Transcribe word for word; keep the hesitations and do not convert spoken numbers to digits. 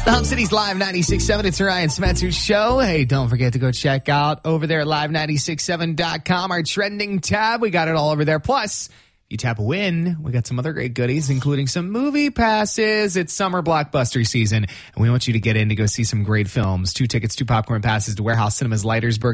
The Hub City's Live ninety-six point seven. It's Ryan Smetzer's show. Hey, don't forget to go check out over there at live ninety-six point seven dot com, our trending tab. We got it all over there. Plus, if you tap a win, we got some other great goodies, including some movie passes. It's summer blockbuster season, and we want you to get in to go see some great films. Two tickets, two popcorn passes to Warehouse Cinemas, Leitersburg,